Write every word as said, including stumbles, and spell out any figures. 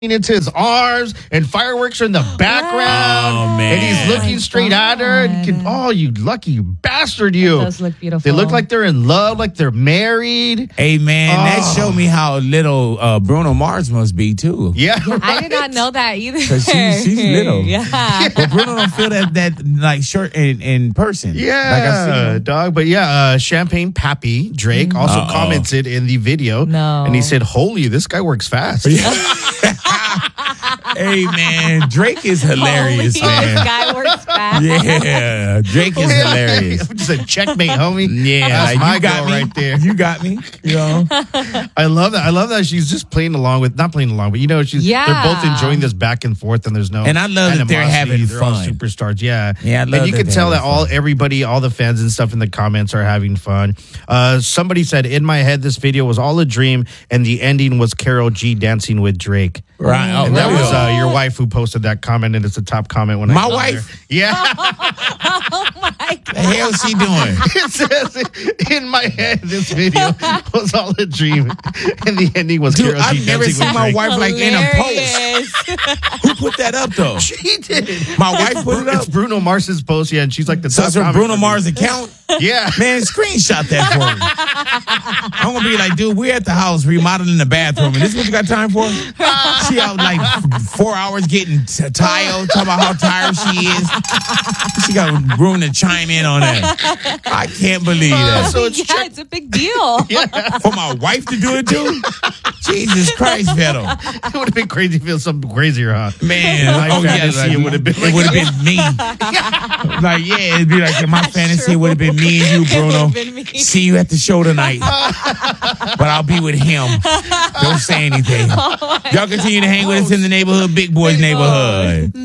into his arms and fireworks are in the background. Oh, man. And he's looking Oh, straight at her. And can, oh, you lucky bastard, you. It does look beautiful. They look like they're in love, like they're married. Hey, man, Oh. that showed me how little uh, Bruno Mars must be, too. Yeah. I did not know that either. 'Cause she's- she's little. Yeah. But Bruno don't feel that, that like, short in, in person. Yeah, Like I see him. dog. But yeah, uh, Champagne Pappy, Drake, also Uh-oh. commented in the video. No. And he said, holy, this guy works fast. Hey, man, Drake is hilarious, Holy, man. This guy works fast. Yeah, Drake is hilarious. Just a checkmate, homie. Yeah, That's my you got girl me right there. You got me. You know, I love that. I love that she's just playing along with, not playing along, but you know, she's Yeah. they're both enjoying this back and forth, and there's no. And I love that they're animosity. having They're all fun. superstars. Yeah, Yeah, I love and you that can they're tell that having all fun. everybody, all the fans and stuff in the comments are having fun. Uh, somebody said, "In my head, this video was all a dream, and the ending was Karol G dancing with Drake." right? Oh, And that really? was uh, your wife who posted that comment, and it's a top comment when I My saw wife? her. Yeah. Oh my the hell she doing? It says, in my head, this video was all a dream, and the ending was Dude, Karol G I've never dancing seen with my Drake. wife like in a post. Hilarious. Who put that up though? She did. My wife put it up. It's Bruno Mars's post, yeah, and she's like the So top it's her comment Bruno for me. Mars account. Yeah. Man, screenshot that for me. I'm gonna be like, dude, we're at the house remodeling the bathroom, and this is what you got time for? She out like four hours getting t- tile, talking about how tired she is. She got room to chime in on that. I can't believe that. So it's yeah, check- it's a big deal. For my wife to do it too? Jesus Christ, Vettel. It would have been crazy if it was something crazier, huh? Man, My oh yeah, fantasy, like, it would have been it like- would have been me. Like, yeah, it'd be like my fantasy would have been me and you, Bruno. would've been me. See you at the show tonight. But I'll be with him. Don't say anything. Y'all continue to hang with us in the neighborhood, Big Boys neighborhood.